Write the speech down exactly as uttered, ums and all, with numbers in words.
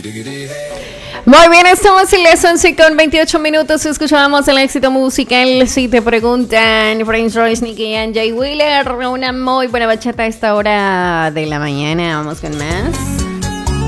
Muy bien, estamos en las once con veintiocho minutos. Escuchamos el éxito musical. Si te preguntan, Prince Royce, Nicky and Jay Wheeler. Una muy buena bachata a esta hora de la mañana. Vamos con más.